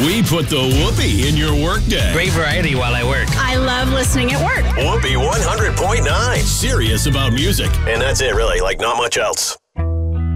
We put the whoopee in your workday. Great variety while I work. I love listening at work. Whoopee 100.9. Serious about music. And that's it, really. Like, not much else.